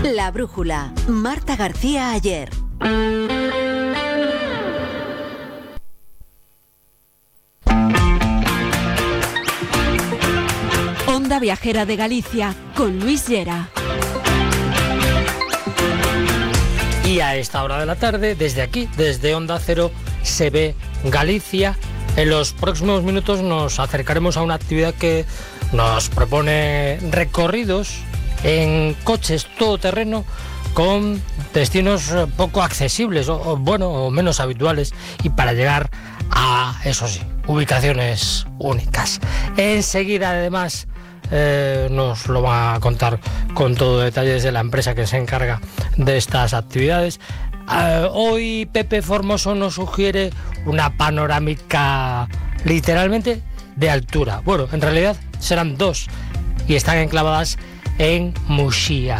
La Brújula, Marta García Ayer. Onda Viajera de Galicia, con Luis Llera. Y a esta hora de la tarde, desde aquí, desde Onda Cero, se ve Galicia. En los próximos minutos nos acercaremos a una actividad que nos propone recorridos en coches todoterreno con destinos poco accesibles o menos habituales, y para llegar a, eso sí, ubicaciones únicas. Enseguida, además, nos lo va a contar con todo detalle desde la empresa que se encarga de estas actividades. Hoy Pepe Formoso nos sugiere una panorámica literalmente de altura. Bueno, en realidad serán dos y están enclavadas en Muxía.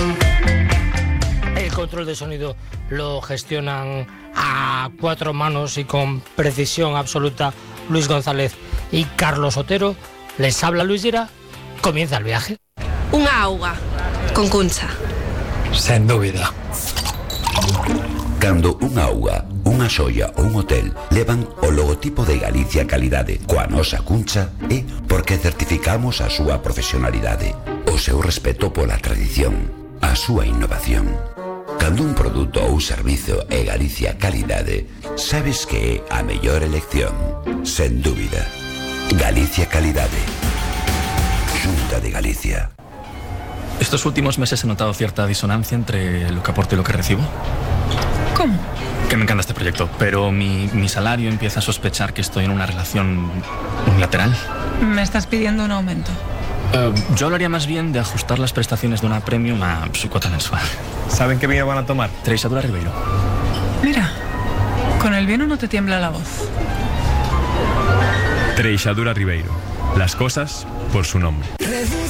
El control de sonido lo gestionan a cuatro manos y con precisión absoluta Luis González y Carlos Otero. Les habla Luis Llera. Comienza el viaje. Unha auga con cuncha. Sen dúbida. Cando unha auga, unha xoia ou un hotel levan o logotipo de Galicia Calidade coa nosa cuncha, é porque certificamos a súa profesionalidade, o seu respeto pola tradición, a súa innovación. Cando un produto ou servizo é Galicia Calidade, sabes que é a mellor elección, sen dúbida. Galicia Calidade. Xunta de Galicia. Estos últimos meses he notado cierta disonancia entre lo que aporto y lo que recibo. ¿Cómo? Que me encanta este proyecto, pero mi salario empieza a sospechar que estoy en una relación unilateral. ¿Me estás pidiendo un aumento? Yo hablaría más bien de ajustar las prestaciones de una premium a su cuota mensual. ¿Saben qué vino van a tomar? Treixadura Ribeiro. Mira, con el vino no te tiembla la voz. Treixadura Ribeiro. Las cosas por su nombre.